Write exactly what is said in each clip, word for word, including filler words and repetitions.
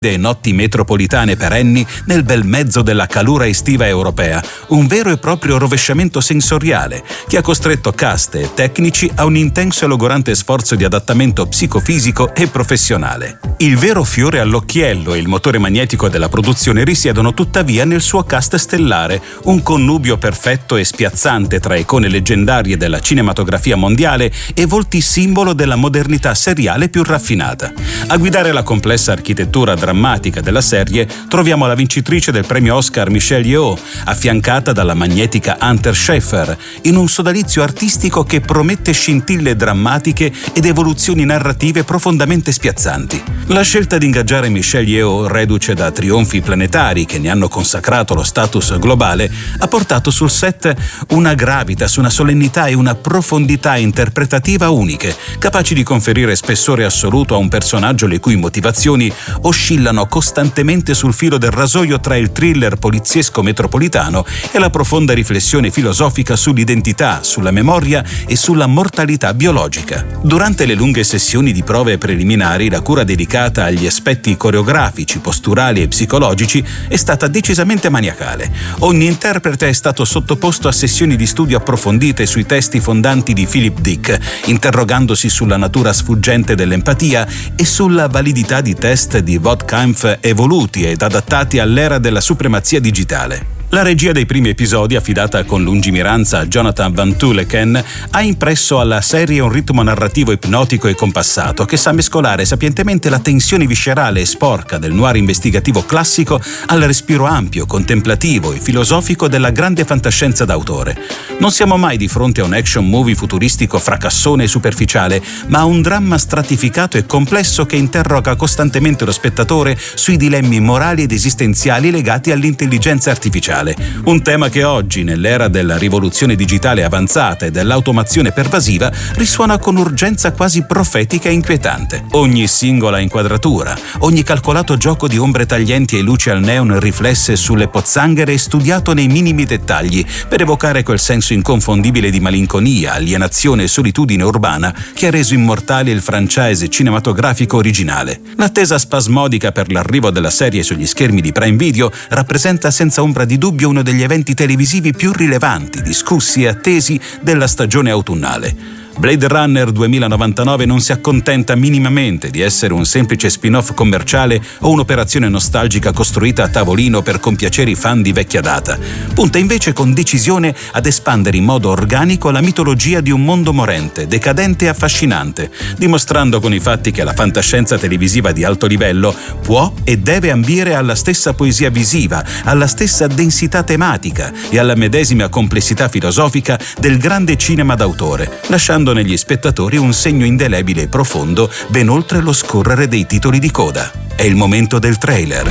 e notti metropolitane perenni nel bel mezzo della calura estiva europea, un vero e proprio rovesciamento sensoriale che ha costretto cast e tecnici a un intenso e logorante sforzo di adattamento psicofisico e professionale. Il vero fiore all'occhiello e il motore magnetico della produzione risiedono tuttavia nel suo cast stellare, un connubio perfetto e spiazzante tra icone leggendarie della cinematografia mondiale e volti simbolo della modernità seriale più raffinata. A guidare la complessa architettura drammatica della serie troviamo la vincitrice del premio Oscar Michelle Yeoh, affiancata dalla magnetica Hunter Schafer, in un sodalizio artistico che promette scintille drammatiche ed evoluzioni narrative profondamente spiazzanti. La scelta di ingaggiare Michelle Yeoh, reduce da trionfi planetari che ne hanno consacrato lo status globale, ha portato sul set una gravitas, una solennità e una profondità interpretativa uniche, capaci di conferire spessore assoluto a un personaggio le cui motivazioni oscillano costantemente sul filo del rasoio tra il thriller poliziesco metropolitano e la profonda riflessione filosofica sull'identità, sulla memoria e sulla mortalità biologica. Durante le lunghe sessioni di prove preliminari, la cura dedicata agli aspetti coreografici, posturali e psicologici è stata decisamente maniacale. Ogni interprete è stato sottoposto a sessioni di studio approfondite sui testi fondanti di Philip Dick, interrogandosi sulla natura sfuggente dell'empatia e sulla validità di test di Vogt-Kampff evoluti ed adattati all'era della supremazia digitale. La regia dei primi episodi, affidata con lungimiranza a Jonathan Van Tulleken, ha impresso alla serie un ritmo narrativo ipnotico e compassato che sa mescolare sapientemente la tensione viscerale e sporca del noir investigativo classico al respiro ampio, contemplativo e filosofico della grande fantascienza d'autore. Non siamo mai di fronte a un action movie futuristico fracassone e superficiale, ma a un dramma stratificato e complesso che interroga costantemente lo spettatore sui dilemmi morali ed esistenziali legati all'intelligenza artificiale. Un tema che oggi, nell'era della rivoluzione digitale avanzata e dell'automazione pervasiva, risuona con urgenza quasi profetica e inquietante. Ogni singola inquadratura, ogni calcolato gioco di ombre taglienti e luci al neon riflesse sulle pozzanghere è studiato nei minimi dettagli per evocare quel senso inconfondibile di malinconia, alienazione e solitudine urbana che ha reso immortale il franchise cinematografico originale. L'attesa spasmodica per l'arrivo della serie sugli schermi di Prime Video rappresenta senza ombra di dubbio uno degli eventi televisivi più rilevanti, discussi e attesi della stagione autunnale. Blade Runner duemilanovantanove non si accontenta minimamente di essere un semplice spin-off commerciale o un'operazione nostalgica costruita a tavolino per compiacere i fan di vecchia data. Punta invece con decisione ad espandere in modo organico la mitologia di un mondo morente, decadente e affascinante, dimostrando con i fatti che la fantascienza televisiva di alto livello può e deve ambire alla stessa poesia visiva, alla stessa densità tematica e alla medesima complessità filosofica del grande cinema d'autore, lasciando negli spettatori un segno indelebile e profondo ben oltre lo scorrere dei titoli di coda. È il momento del trailer.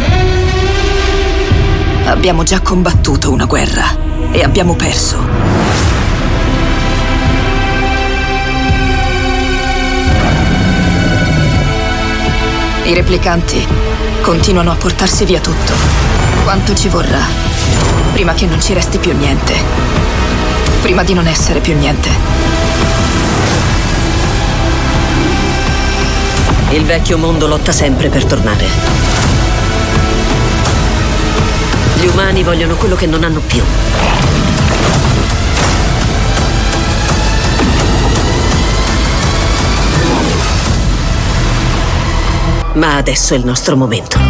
Abbiamo già combattuto una guerra e abbiamo perso. I replicanti continuano a portarsi via tutto. Quanto ci vorrà prima che non ci resti più niente? Prima di non essere più niente. Il vecchio mondo lotta sempre per tornare. Gli umani vogliono quello che non hanno più. Ma adesso è il nostro momento.